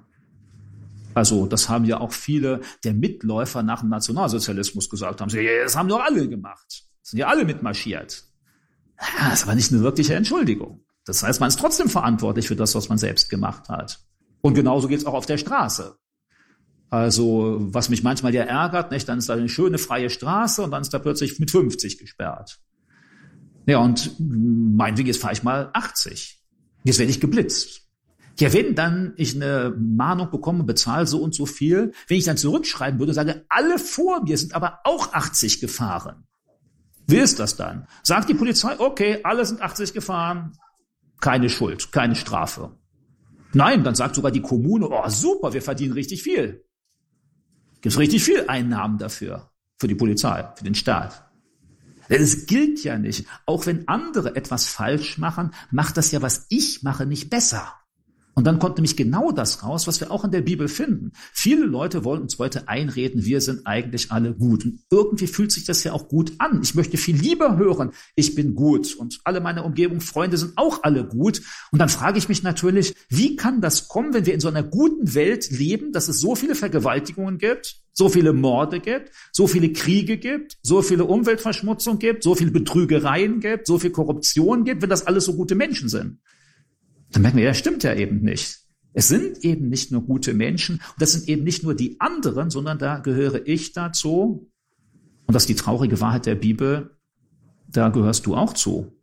Also das haben ja auch viele der Mitläufer nach dem Nationalsozialismus gesagt, haben sie, ja, das haben doch alle gemacht, sind ja alle mitmarschiert. Ja, das war nicht eine wirkliche Entschuldigung. Das heißt, man ist trotzdem verantwortlich für das, was man selbst gemacht hat. Und genauso geht's auch auf der Straße. Also was mich manchmal ja ärgert, nicht, dann ist da eine schöne freie Straße und dann ist da plötzlich mit 50 gesperrt. Ja, und meinetwegen, jetzt fahre ich mal 80. Jetzt werde ich geblitzt. Ja, wenn dann ich eine Mahnung bekomme, bezahle so und so viel, wenn ich dann zurückschreiben würde und sage, alle vor mir sind aber auch 80 gefahren. Wie ist das dann? Sagt die Polizei, okay, alle sind 80 gefahren, keine Schuld, keine Strafe. Nein, dann sagt sogar die Kommune, oh super, wir verdienen richtig viel. Gibt richtig viel Einnahmen dafür, für die Polizei, für den Staat. Es gilt ja nicht. Auch wenn andere etwas falsch machen, macht das ja, was ich mache, nicht besser. Und dann kommt nämlich genau das raus, was wir auch in der Bibel finden. Viele Leute wollen uns heute einreden, wir sind eigentlich alle gut. Und irgendwie fühlt sich das ja auch gut an. Ich möchte viel lieber hören, ich bin gut. Und alle meine Umgebung, Freunde sind auch alle gut. Und dann frage ich mich natürlich, wie kann das kommen, wenn wir in so einer guten Welt leben, dass es so viele Vergewaltigungen gibt, so viele Morde gibt, so viele Kriege gibt, so viele Umweltverschmutzung gibt, so viele Betrügereien gibt, so viel Korruption gibt, wenn das alles so gute Menschen sind? Dann merken wir, ja, stimmt ja eben nicht. Es sind eben nicht nur gute Menschen und das sind eben nicht nur die anderen, sondern da gehöre ich dazu. Und das ist die traurige Wahrheit der Bibel, da gehörst du auch zu.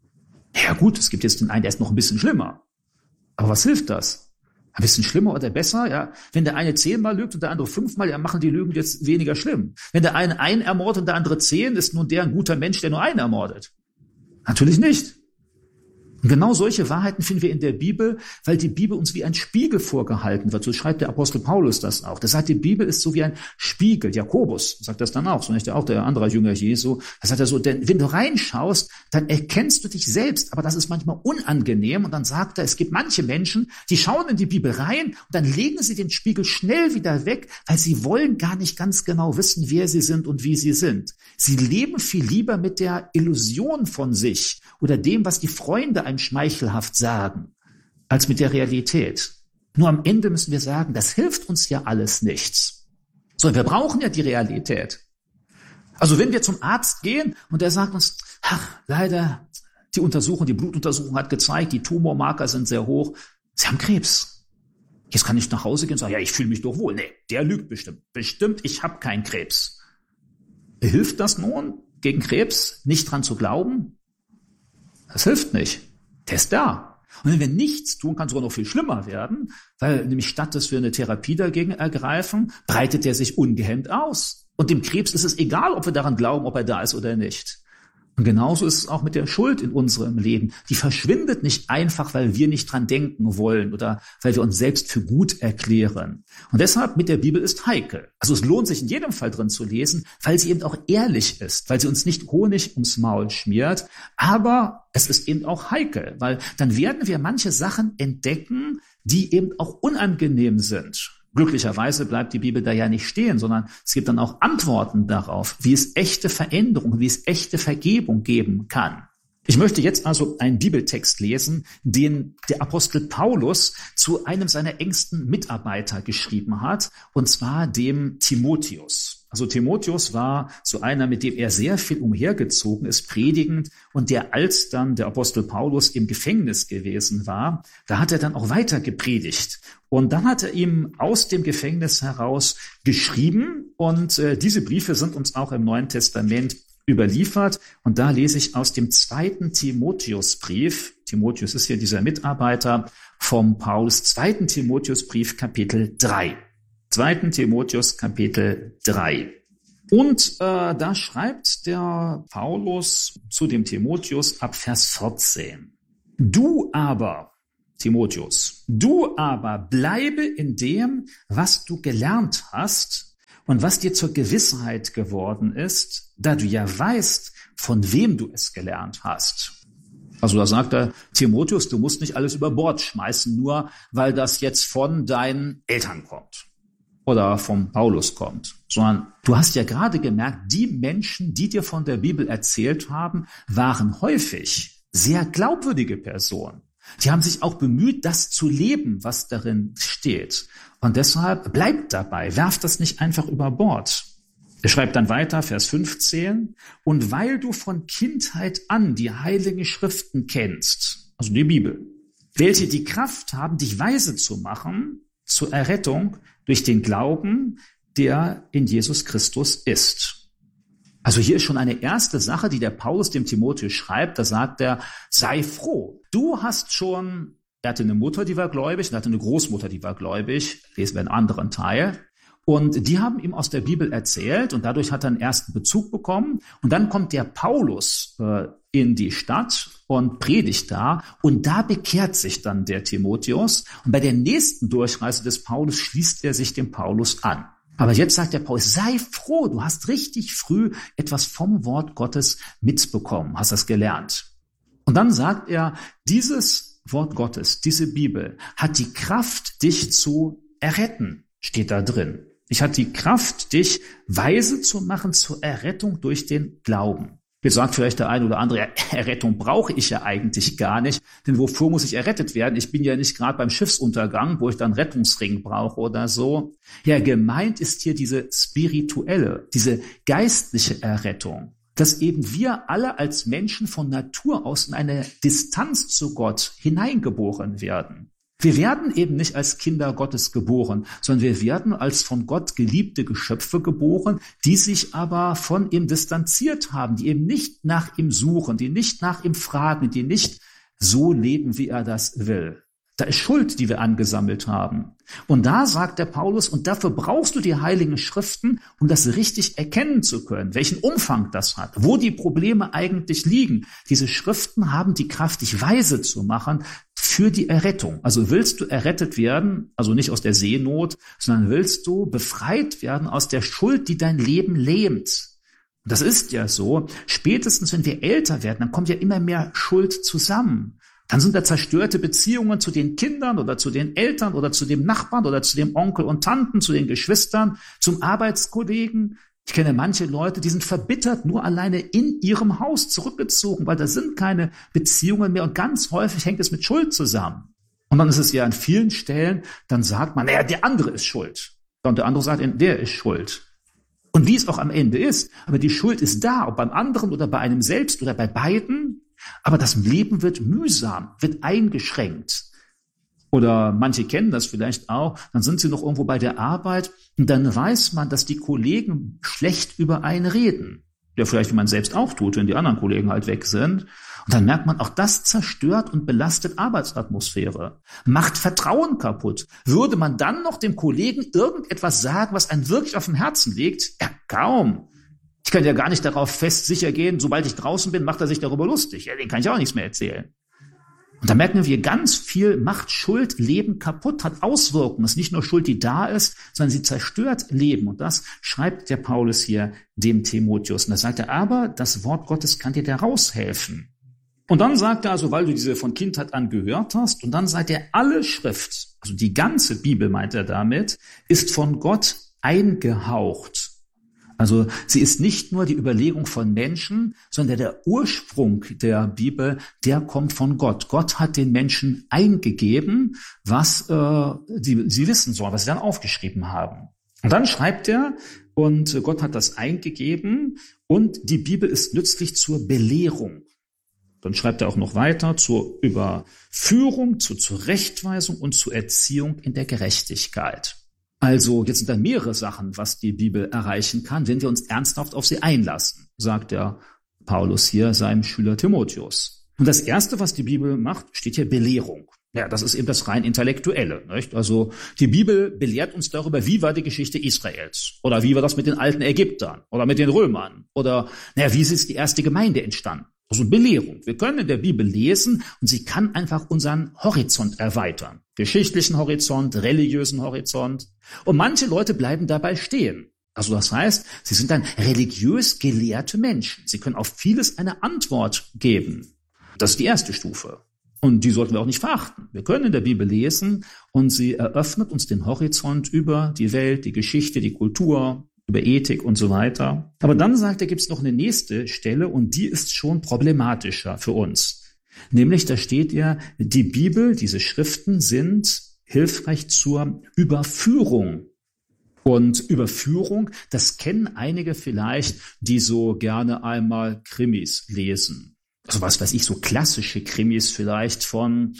Ja gut, es gibt jetzt den einen, der ist noch ein bisschen schlimmer. Aber was hilft das? Ein bisschen schlimmer oder besser? Ja, wenn der eine 10-mal lügt und der andere 5-mal, ja, machen die Lügen jetzt weniger schlimm. Wenn der eine einen ermordet und der andere 10, ist nun der ein guter Mensch, der nur einen ermordet? Natürlich nicht. Und genau solche Wahrheiten finden wir in der Bibel, weil die Bibel uns wie ein Spiegel vorgehalten wird. So schreibt der Apostel Paulus das auch. Der sagt, die Bibel ist so wie ein Spiegel. Jakobus sagt das dann auch, so nicht auch der andere Jünger Jesu. Da sagt er so, denn wenn du reinschaust, dann erkennst du dich selbst, aber das ist manchmal unangenehm. Und dann sagt er, es gibt manche Menschen, die schauen in die Bibel rein und dann legen sie den Spiegel schnell wieder weg, weil sie wollen gar nicht ganz genau wissen, wer sie sind und wie sie sind. Sie leben viel lieber mit der Illusion von sich oder dem, was die Freunde einem schmeichelhaft sagen, als mit der Realität. Nur am Ende müssen wir sagen, das hilft uns ja alles nichts. So, wir brauchen ja die Realität. Also wenn wir zum Arzt gehen und der sagt uns, ach, leider, die Blutuntersuchung hat gezeigt, die Tumormarker sind sehr hoch, Sie haben Krebs. Jetzt kann ich nach Hause gehen und sagen, ja, ich fühle mich doch wohl. Nee, der lügt bestimmt. Bestimmt, ich habe keinen Krebs. Hilft das nun, gegen Krebs nicht dran zu glauben? Das hilft nicht. Der ist da. Und wenn wir nichts tun, kann es sogar noch viel schlimmer werden, weil nämlich statt, dass wir eine Therapie dagegen ergreifen, breitet er sich ungehemmt aus. Und dem Krebs ist es egal, ob wir daran glauben, ob er da ist oder nicht. Und genauso ist es auch mit der Schuld in unserem Leben. Die verschwindet nicht einfach, weil wir nicht dran denken wollen oder weil wir uns selbst für gut erklären. Und deshalb mit der Bibel ist heikel. Also es lohnt sich in jedem Fall drin zu lesen, weil sie eben auch ehrlich ist, weil sie uns nicht Honig ums Maul schmiert. Aber es ist eben auch heikel, weil dann werden wir manche Sachen entdecken, die eben auch unangenehm sind. Glücklicherweise bleibt die Bibel da ja nicht stehen, sondern es gibt dann auch Antworten darauf, wie es echte Veränderung, wie es echte Vergebung geben kann. Ich möchte jetzt also einen Bibeltext lesen, den der Apostel Paulus zu einem seiner engsten Mitarbeiter geschrieben hat, und zwar dem Timotheus. Also Timotheus war so einer, mit dem er sehr viel umhergezogen ist, predigend, und der, als dann der Apostel Paulus im Gefängnis gewesen war, da hat er dann auch weiter gepredigt. Und dann hat er ihm aus dem Gefängnis heraus geschrieben, und diese Briefe sind uns auch im Neuen Testament überliefert. Und da lese ich aus dem 2. Timotheusbrief, Timotheus ist hier dieser Mitarbeiter vom Paulus, 2. Timotheusbrief, Kapitel 3. 2. Timotheus, Kapitel 3. Und da schreibt der Paulus zu dem Timotheus ab Vers 14. Du aber, Timotheus, du aber bleibe in dem, was du gelernt hast und was dir zur Gewissheit geworden ist, da du ja weißt, von wem du es gelernt hast. Also da sagt er, Timotheus, du musst nicht alles über Bord schmeißen, nur weil das jetzt von deinen Eltern kommt oder vom Paulus kommt, sondern du hast ja gerade gemerkt, die Menschen, die dir von der Bibel erzählt haben, waren häufig sehr glaubwürdige Personen. Die haben sich auch bemüht, das zu leben, was darin steht. Und deshalb bleibt dabei, werft das nicht einfach über Bord. Er schreibt dann weiter, Vers 15, und weil du von Kindheit an die Heiligen Schriften kennst, also die Bibel, welche die Kraft haben, dich weise zu machen zur Errettung durch den Glauben, der in Jesus Christus ist. Also hier ist schon eine erste Sache, die der Paulus dem Timotheus schreibt. Da sagt er, sei froh. Du hast schon, er hatte eine Mutter, die war gläubig, und er hatte eine Großmutter, die war gläubig. Lesen wir einen anderen Teil. Und die haben ihm aus der Bibel erzählt und dadurch hat er einen ersten Bezug bekommen. Und dann kommt der Paulus in die Stadt und predigt da. Und da bekehrt sich dann der Timotheus. Und bei der nächsten Durchreise des Paulus schließt er sich dem Paulus an. Aber jetzt sagt der Paulus, sei froh, du hast richtig früh etwas vom Wort Gottes mitbekommen, hast das gelernt. Und dann sagt er, dieses Wort Gottes, diese Bibel, hat die Kraft, dich zu erretten, steht da drin. Ich hat die Kraft, dich weise zu machen zur Errettung durch den Glauben. Jetzt sagt vielleicht der eine oder andere, ja, Errettung brauche ich ja eigentlich gar nicht, denn wofür muss ich errettet werden? Ich bin ja nicht gerade beim Schiffsuntergang, wo ich dann Rettungsring brauche oder so. Ja, gemeint ist hier diese spirituelle, diese geistliche Errettung, dass eben wir alle als Menschen von Natur aus in eine Distanz zu Gott hineingeboren werden. Wir werden eben nicht als Kinder Gottes geboren, sondern wir werden als von Gott geliebte Geschöpfe geboren, die sich aber von ihm distanziert haben, die eben nicht nach ihm suchen, die nicht nach ihm fragen, die nicht so leben, wie er das will. Da ist Schuld, die wir angesammelt haben. Und da sagt der Paulus, und dafür brauchst du die Heiligen Schriften, um das richtig erkennen zu können, welchen Umfang das hat, wo die Probleme eigentlich liegen. Diese Schriften haben die Kraft, dich weise zu machen für die Errettung. Also willst du errettet werden, also nicht aus der Seenot, sondern willst du befreit werden aus der Schuld, die dein Leben lähmt. Das ist ja so, spätestens wenn wir älter werden, dann kommt ja immer mehr Schuld zusammen. Dann sind da zerstörte Beziehungen zu den Kindern oder zu den Eltern oder zu dem Nachbarn oder zu dem Onkel und Tanten, zu den Geschwistern, zum Arbeitskollegen. Ich kenne manche Leute, die sind verbittert, nur alleine in ihrem Haus zurückgezogen, weil da sind keine Beziehungen mehr und ganz häufig hängt es mit Schuld zusammen. Und dann ist es ja an vielen Stellen, dann sagt man, naja, der andere ist schuld. Und der andere sagt, der ist schuld. Und wie es auch am Ende ist, aber die Schuld ist da, ob beim anderen oder bei einem selbst oder bei beiden. Aber das Leben wird mühsam, wird eingeschränkt. Oder manche kennen das vielleicht auch, dann sind sie noch irgendwo bei der Arbeit und dann weiß man, dass die Kollegen schlecht über einen reden. Ja, vielleicht wie man selbst auch tut, wenn die anderen Kollegen halt weg sind. Und dann merkt man, auch das zerstört und belastet Arbeitsatmosphäre, macht Vertrauen kaputt. Würde man dann noch dem Kollegen irgendetwas sagen, was einem wirklich auf dem Herzen liegt? Ja, kaum. Ich kann ja gar nicht darauf fest sicher gehen, sobald ich draußen bin, macht er sich darüber lustig. Ja, den kann ich auch nichts mehr erzählen. Und da merken wir, ganz viel macht Schuld Leben kaputt, hat Auswirkungen. Es ist nicht nur Schuld, die da ist, sondern sie zerstört Leben. Und das schreibt der Paulus hier dem Timotheus. Und da sagt er, aber das Wort Gottes kann dir da raushelfen. Und dann sagt er also, weil du diese von Kindheit an gehört hast, und dann sagt er, alle Schrift, also die ganze Bibel meint er damit, ist von Gott eingehaucht. Also sie ist nicht nur die Überlegung von Menschen, sondern der Ursprung der Bibel, der kommt von Gott. Gott hat den Menschen eingegeben, was sie wissen sollen, was sie dann aufgeschrieben haben. Und dann schreibt er, und Gott hat das eingegeben, und die Bibel ist nützlich zur Belehrung. Dann schreibt er auch noch weiter, zur Überführung, zur Zurechtweisung und zur Erziehung in der Gerechtigkeit. Also jetzt sind da mehrere Sachen, was die Bibel erreichen kann, wenn wir uns ernsthaft auf sie einlassen, sagt der Paulus hier seinem Schüler Timotheus. Und das Erste, was die Bibel macht, steht hier Belehrung. Ja, das ist eben das rein Intellektuelle, nicht? Also die Bibel belehrt uns darüber, wie war die Geschichte Israels oder wie war das mit den alten Ägyptern oder mit den Römern oder wie ist die erste Gemeinde entstanden? Also Belehrung. Wir können in der Bibel lesen und sie kann einfach unseren Horizont erweitern. Geschichtlichen Horizont, religiösen Horizont. Und manche Leute bleiben dabei stehen. Also das heißt, sie sind dann religiös gelehrte Menschen. Sie können auf vieles eine Antwort geben. Das ist die erste Stufe. Und die sollten wir auch nicht verachten. Wir können in der Bibel lesen und sie eröffnet uns den Horizont über die Welt, die Geschichte, die Kultur, über Ethik und so weiter. Aber dann sagt er, gibt es noch eine nächste Stelle und die ist schon problematischer für uns. Nämlich, da steht ja, die Bibel, diese Schriften sind hilfreich zur Überführung. Und Überführung, das kennen einige vielleicht, die so gerne einmal Krimis lesen. Also was weiß ich, so klassische Krimis vielleicht von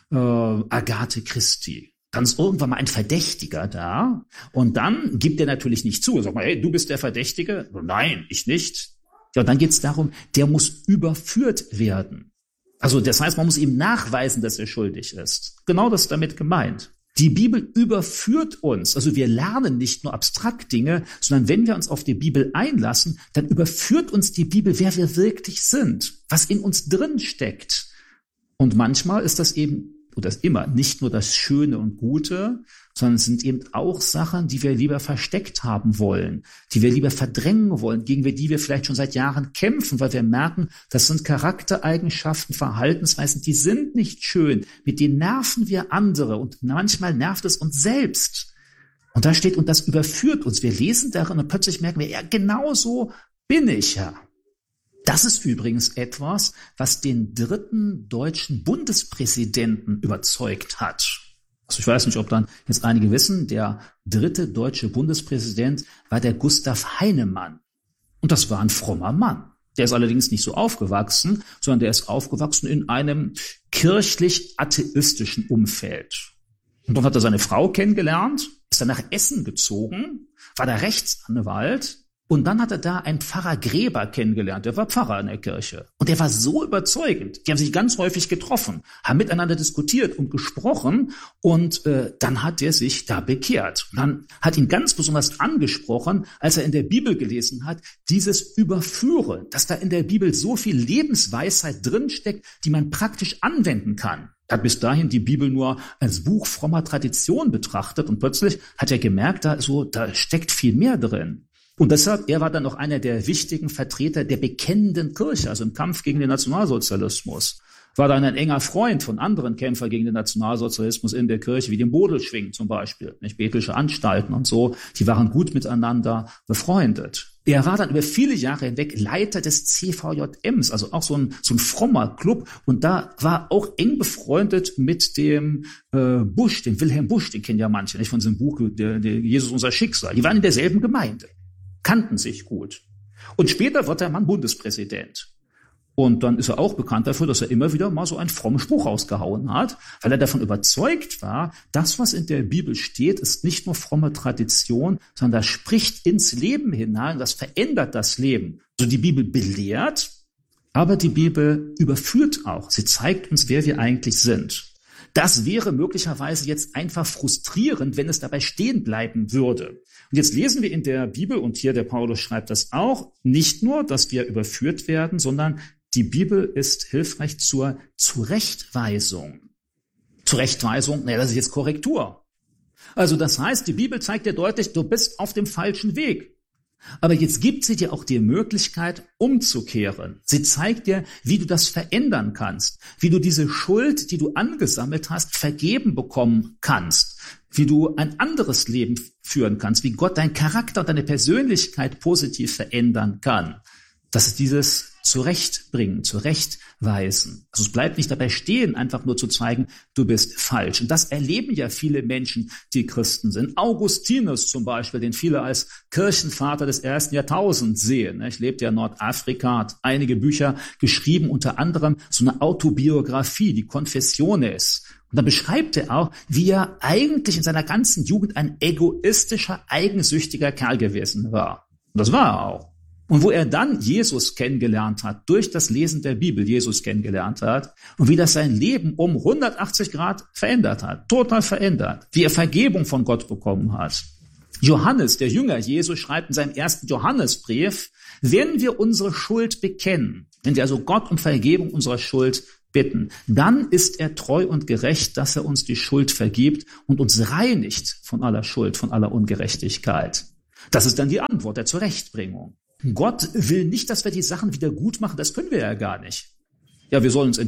Agathe Christie. Dann ist irgendwann mal ein Verdächtiger da und dann gibt er natürlich nicht zu. Er sagt mal, hey, du bist der Verdächtige? Nein, ich nicht. Ja, und dann geht es darum, der muss überführt werden. Also das heißt, man muss ihm nachweisen, dass er schuldig ist. Genau das ist damit gemeint. Die Bibel überführt uns. Also wir lernen nicht nur abstrakt Dinge, sondern wenn wir uns auf die Bibel einlassen, dann überführt uns die Bibel, wer wir wirklich sind, was in uns drin steckt. Und manchmal ist das eben, oder ist immer, nicht nur das Schöne und Gute, sondern es sind eben auch Sachen, die wir lieber versteckt haben wollen, die wir lieber verdrängen wollen, gegen die wir vielleicht schon seit Jahren kämpfen, weil wir merken, das sind Charaktereigenschaften, Verhaltensweisen, die sind nicht schön, mit denen nerven wir andere und manchmal nervt es uns selbst. Und da steht, und das überführt uns. Wir lesen darin und plötzlich merken wir, ja, genau so bin ich ja. Das ist übrigens etwas, was den 3. deutschen Bundespräsidenten überzeugt hat. Also ich weiß nicht, ob dann jetzt einige wissen, der 3. deutsche Bundespräsident war der Gustav Heinemann. Und das war ein frommer Mann. Der ist allerdings nicht so aufgewachsen, sondern der ist aufgewachsen in einem kirchlich-atheistischen Umfeld. Und dann hat er seine Frau kennengelernt, ist dann nach Essen gezogen, war da Rechtsanwalt. Und dann hat er da einen Pfarrer Gräber kennengelernt, der war Pfarrer in der Kirche. Und der war so überzeugend, die haben sich ganz häufig getroffen, haben miteinander diskutiert und gesprochen und dann hat er sich da bekehrt. Und dann hat ihn ganz besonders angesprochen, als er in der Bibel gelesen hat, dieses Überführen, dass da in der Bibel so viel Lebensweisheit drinsteckt, die man praktisch anwenden kann. Er hat bis dahin die Bibel nur als Buch frommer Tradition betrachtet und plötzlich hat er gemerkt, da steckt viel mehr drin. Und deshalb, er war dann noch einer der wichtigen Vertreter der bekennenden Kirche, also im Kampf gegen den Nationalsozialismus. War dann ein enger Freund von anderen Kämpfern gegen den Nationalsozialismus in der Kirche, wie dem Bodelschwing zum Beispiel, nicht Bethelische Anstalten und so. Die waren gut miteinander befreundet. Er war dann über viele Jahre hinweg Leiter des CVJMs, also auch so ein frommer Club. Und da war auch eng befreundet mit dem Busch, dem Wilhelm Busch, den kennen ja manche, nicht von seinem Buch der Jesus unser Schicksal. Die waren in derselben Gemeinde, kannten sich gut. Und später wird der Mann Bundespräsident. Und dann ist er auch bekannt dafür, dass er immer wieder mal so einen frommen Spruch rausgehauen hat, weil er davon überzeugt war, das, was in der Bibel steht, ist nicht nur fromme Tradition, sondern das spricht ins Leben hinein, das verändert das Leben. Also die Bibel belehrt, aber die Bibel überführt auch. Sie zeigt uns, wer wir eigentlich sind. Das wäre möglicherweise jetzt einfach frustrierend, wenn es dabei stehen bleiben würde. Und jetzt lesen wir in der Bibel, und hier der Paulus schreibt das auch, nicht nur, dass wir überführt werden, sondern die Bibel ist hilfreich zur Zurechtweisung. Zurechtweisung, das ist jetzt Korrektur. Also das heißt, die Bibel zeigt dir deutlich, du bist auf dem falschen Weg. Aber jetzt gibt sie dir auch die Möglichkeit, umzukehren. Sie zeigt dir, wie du das verändern kannst, wie du diese Schuld, die du angesammelt hast, vergeben bekommen kannst, wie du ein anderes Leben führen kannst, wie Gott deinen Charakter und deine Persönlichkeit positiv verändern kann. Das ist dieses Zurechtbringen, Zurechtweisen. Also es bleibt nicht dabei stehen, einfach nur zu zeigen, du bist falsch. Und das erleben ja viele Menschen, die Christen sind. Augustinus zum Beispiel, den viele als Kirchenvater des 1. Jahrtausends sehen. Ich lebte ja in Nordafrika, hat einige Bücher geschrieben, unter anderem so eine Autobiografie, die Confessiones. Und da beschreibt er auch, wie er eigentlich in seiner ganzen Jugend ein egoistischer, eigensüchtiger Kerl gewesen war. Und das war er auch. Und wo er dann Jesus kennengelernt hat, durch das Lesen der Bibel Jesus kennengelernt hat und wie das sein Leben um 180 Grad verändert hat, total verändert, wie er Vergebung von Gott bekommen hat. Johannes, der Jünger Jesus, schreibt in seinem ersten Johannesbrief, wenn wir unsere Schuld bekennen, wenn wir also Gott um Vergebung unserer Schuld bitten, dann ist er treu und gerecht, dass er uns die Schuld vergibt und uns reinigt von aller Schuld, von aller Ungerechtigkeit. Das ist dann die Antwort der Zurechtbringung. Gott will nicht, dass wir die Sachen wieder gut machen, das können wir ja gar nicht. Ja, wir sollen uns